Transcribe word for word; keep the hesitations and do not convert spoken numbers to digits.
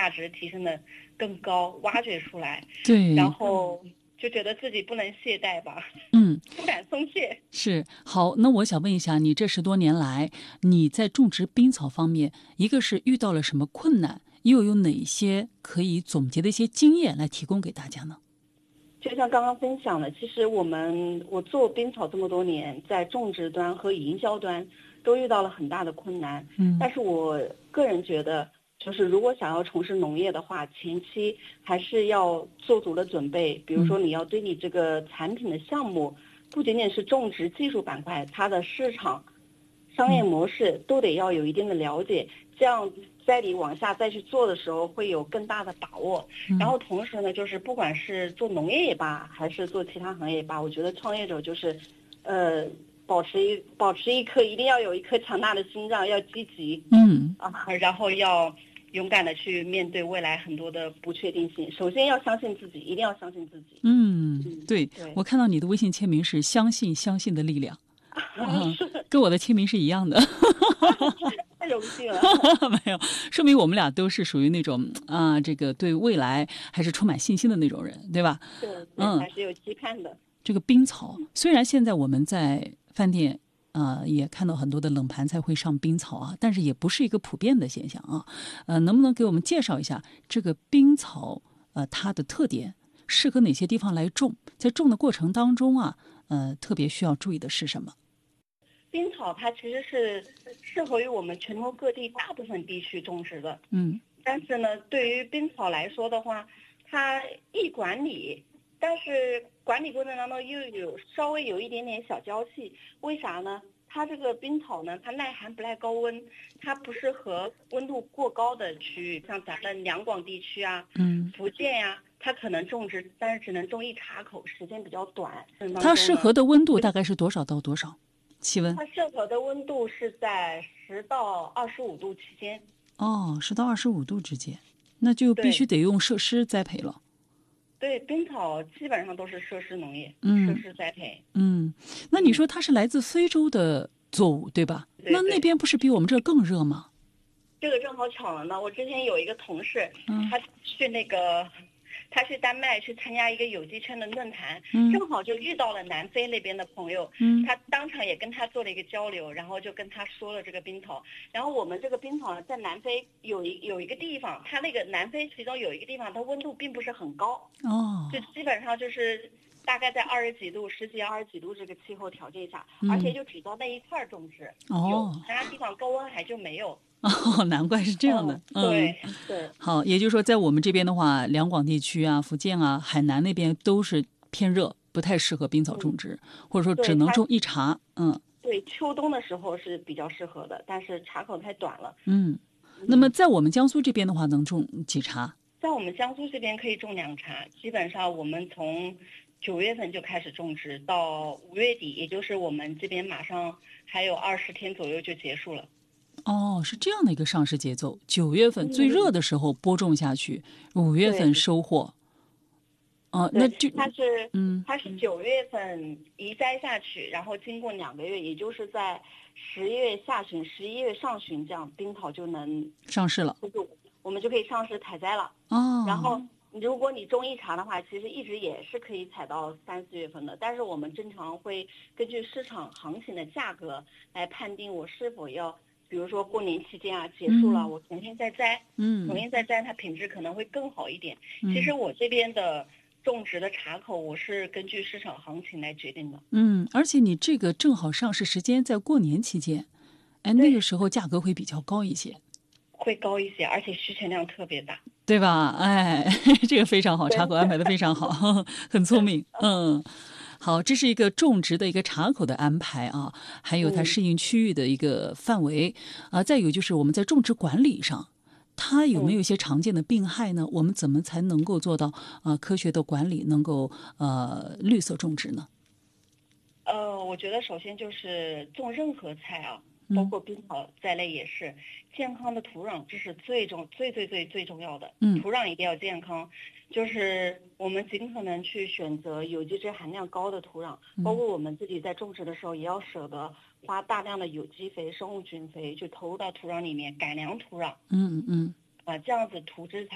价值提升的更高，挖掘出来。 对， 然后就觉得自己不能懈怠吧， 嗯， 不敢松懈。 是。好，那我想问一下，你这十多年来，你在种植冰草方面，一个是遇到了什么困难，又有哪些可以总结的一些经验来提供给大家呢？ 就像刚刚分享的，其实我们我做冰草这么多年，在种植端和营销端都遇到了很大的困难。 嗯， 但是我个人觉得，就是如果想要从事农业的话，前期还是要做足了准备。比如说，你要对你这个产品的项目，不仅仅是种植技术板块，它的市场、商业模式都得要有一定的了解，这样在你往下再去做的时候会有更大的把握。然后同时呢，就是不管是做农业也罢，还是做其他行业也罢，我觉得创业者就是，呃，保持一保持一颗一定要有一颗强大的心脏，要积极， 嗯啊，然后要勇敢的去面对未来很多的不确定性。首先要相信自己，一定要相信自己。 嗯， 嗯， 对， 对， 我看到你的微信签名是相信相信的力量，啊， 是跟我的签名是一样的。 太荣幸了。 没有，说明我们俩都是属于那种啊，这个对未来还是充满信心的那种人，对吧？ 对对， 嗯， 还是有期盼的。 这个冰草，虽然现在我们在饭店呃也看到很多的冷盘菜会上冰草啊，但是也不是一个普遍的现象啊。呃，能不能给我们介绍一下这个冰草呃它的特点，适合哪些地方来种？在种的过程当中啊，呃，特别需要注意的是什么？ 冰草它其实是适合于我们全国各地大部分地区种植的。 嗯， 但是呢，对于冰草来说的话，它易管理，但是管理过程当中又有稍微有一点点小娇气。为啥呢？它这个冰草呢，它耐寒不耐高温，它不适合温度过高的区域，像咱们两广地区啊， 嗯， 福建呀、它可能种植，但是只能种一茶口，时间比较短。 它适合的温度大概是多少到多少？气温？ 它适合的温度是在十到二十五度期间。 哦，十到二十五度之间，那就必须对得用设施栽培了。 对，冰草基本上都是设施农业，设嗯施栽培。 嗯，那你说它是来自非洲的作物，对吧？ 对对， 那那边不是比我们这儿更热吗？ 这个正好巧了呢。我之前有一个同事， 嗯他去那个，他去丹麦去参加一个有机圈的论坛， 嗯正好就遇到了南非那边的朋友， 嗯他当场也跟他做了一个交流，然后就跟他说了这个冰草。然后我们这个冰草呢，在南非有一有一个地方，它那个南非其中有一个地方，它温度并不是很高， 哦， 就基本上就是大概在二十几度、十几、二十几度这个气候条件下， 嗯而且就只到那一块种植， 哦有其他地方高温还就没有。 哦，难怪是这样的。 嗯，对对。 好，也就是说，在我们这边的话，两广地区啊、福建啊、海南那边都是偏热，不太适合冰草种植，或者说只能种一茬。嗯， 对，秋冬的时候是比较适合的，但是茬口太短了。 嗯，那么在我们江苏这边的话，能种几茬？ 在我们江苏这边可以种两茬，基本上我们从九月份就开始种植，到五月底，也就是我们这边马上还有二十天左右就结束了。 哦，是这样的一个上市节奏。九月份最热的时候播种下去，五月份收获。哦，那就它是嗯， 它是九月份移栽下去，然后经过两个月，也就是在十月下旬、十一月上旬，这样冰草就能上市了。 我们就可以上市采摘了。 哦， 然后如果你种一茬的话，其实一直也是可以采到三四月份的，但是我们正常会根据市场行情的价格来判定我是否要，比如说过年期间啊结束了，嗯、我重新再摘， 嗯， 重新再摘，它品质可能会更好一点。嗯、其实我这边的种植的茶口，我是根据市场行情来决定的。 嗯，而且你这个正好上市时间在过年期间，哎，那个时候价格会比较高一些。 会高一些，而且需求量特别大， 对吧？哎，这个非常好，茶口安排的非常好，很聪明。嗯，好，这是一个种植的一个茶口的安排啊，还有它适应区域的一个范围啊、嗯，再有就是我们在种植管理上，它有没有一些常见的病害呢？我们怎么才能够做到啊、呃、科学的管理，能够呃绿色种植呢？ 呃，我觉得首先就是种任何菜啊。包括冰草在内也是，健康的土壤这是最重最最最最重要的。 嗯， 土壤一定要健康，就是我们尽可能去选择有机质含量高的土壤，包括我们自己在种植的时候也要舍得花大量的有机肥、生物菌肥去投入到土壤里面改良土壤。 嗯嗯， 啊，这样子土质才